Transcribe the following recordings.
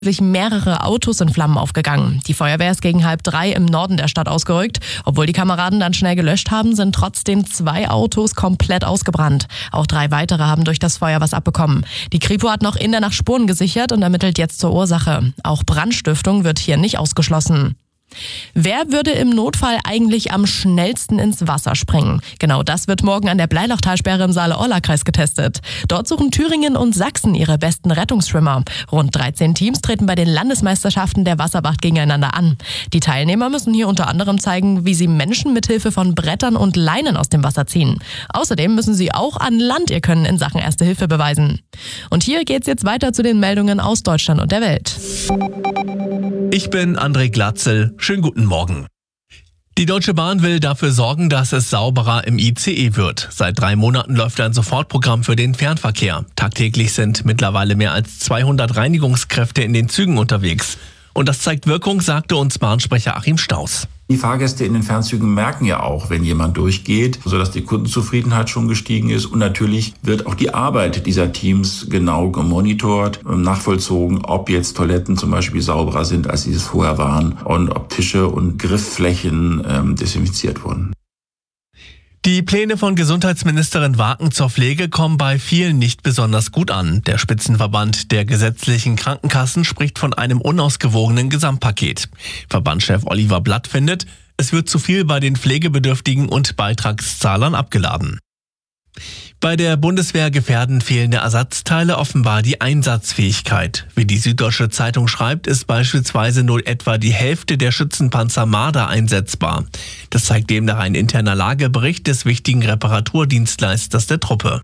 Mehrere Autos in Flammen aufgegangen. Die Feuerwehr ist gegen 2:30 im Norden der Stadt ausgerückt. Obwohl die Kameraden dann schnell gelöscht haben, sind trotzdem 2 Autos komplett ausgebrannt. Auch 3 weitere haben durch das Feuer was abbekommen. Die Kripo hat noch in der Nacht Spuren gesichert und ermittelt jetzt zur Ursache. Auch Brandstiftung wird hier nicht ausgeschlossen. Wer würde im Notfall eigentlich am schnellsten ins Wasser springen? Genau das wird morgen an der Bleilochtalsperre im Saale-Orla-Kreis getestet. Dort suchen Thüringen und Sachsen ihre besten Rettungsschwimmer. Rund 13 Teams treten bei den Landesmeisterschaften der Wasserwacht gegeneinander an. Die Teilnehmer müssen hier unter anderem zeigen, wie sie Menschen mithilfe von Brettern und Leinen aus dem Wasser ziehen. Außerdem müssen sie auch an Land ihr Können in Sachen Erste Hilfe beweisen. Und hier geht's jetzt weiter zu den Meldungen aus Deutschland und der Welt. Ich bin André Glatzel. Schönen guten Morgen. Die Deutsche Bahn will dafür sorgen, dass es sauberer im ICE wird. Seit 3 Monaten läuft ein Sofortprogramm für den Fernverkehr. Tagtäglich sind mittlerweile mehr als 200 Reinigungskräfte in den Zügen unterwegs. Und das zeigt Wirkung, sagte uns Bahnsprecher Achim Staus. Die Fahrgäste in den Fernzügen merken ja auch, wenn jemand durchgeht, sodass die Kundenzufriedenheit schon gestiegen ist. Und natürlich wird auch die Arbeit dieser Teams genau gemonitort, nachvollzogen, ob jetzt Toiletten zum Beispiel sauberer sind, als sie es vorher waren, und ob Tische und Griffflächen desinfiziert wurden. Die Pläne von Gesundheitsministerin Waken zur Pflege kommen bei vielen nicht besonders gut an. Der Spitzenverband der gesetzlichen Krankenkassen spricht von einem unausgewogenen Gesamtpaket. Verbandschef Oliver Blatt findet, es wird zu viel bei den Pflegebedürftigen und Beitragszahlern abgeladen. Bei der Bundeswehr gefährden fehlende Ersatzteile offenbar die Einsatzfähigkeit. Wie die Süddeutsche Zeitung schreibt, ist beispielsweise nur etwa die Hälfte der Schützenpanzer Marder einsetzbar. Das zeigt demnach ein interner Lagebericht des wichtigen Reparaturdienstleisters der Truppe.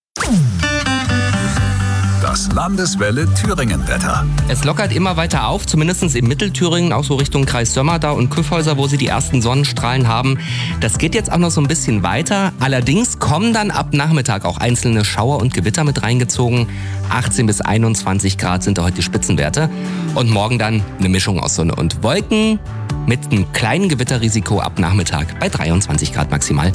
Das Landeswelle Thüringen-Wetter. Es lockert immer weiter auf, zumindest im Mittelthüringen, auch so Richtung Kreis Sömmerda und Kyffhäuser, wo sie die ersten Sonnenstrahlen haben. Das geht jetzt auch noch so ein bisschen weiter. Allerdings kommen dann ab Nachmittag auch einzelne Schauer und Gewitter mit reingezogen. 18 bis 21 Grad sind da heute die Spitzenwerte. Und morgen dann eine Mischung aus Sonne und Wolken mit einem kleinen Gewitterrisiko ab Nachmittag bei 23 Grad maximal.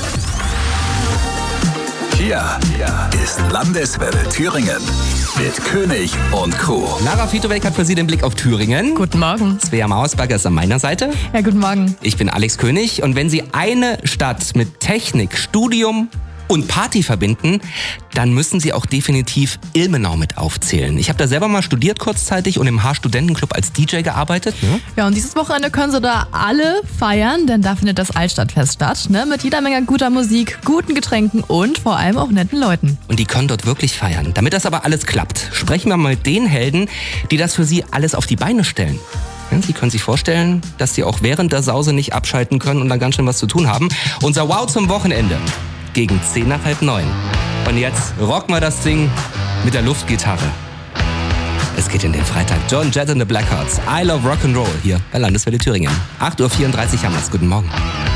Hier ist Landeswelle Thüringen mit König und Co. Lara Fitowek hat für Sie den Blick auf Thüringen. Guten Morgen. Svea Mausberger ist an meiner Seite. Ja, guten Morgen. Ich bin Alex König und wenn Sie eine Stadt mit Technik, Studium und Party verbinden, dann müssen Sie auch definitiv Ilmenau mit aufzählen. Ich habe da selber mal studiert kurzzeitig und im H-Studentenclub als DJ gearbeitet. Ja, und dieses Wochenende können Sie da alle feiern, denn da findet das Altstadtfest statt, ne? Mit jeder Menge guter Musik, guten Getränken und vor allem auch netten Leuten. Und die können dort wirklich feiern. Damit das aber alles klappt, sprechen wir mal mit den Helden, die das für Sie alles auf die Beine stellen. Sie können sich vorstellen, dass Sie auch während der Sause nicht abschalten können und dann ganz schön was zu tun haben. Unser Wow zum Wochenende. Gegen 10 nach halb 9. Und jetzt rocken wir das Ding mit der Luftgitarre. Es geht in den Freitag. John Jett and the Blackhearts. I Love Rock'n'Roll hier bei Landeswelle Thüringen. 8:34 Uhr haben wir es. Guten Morgen.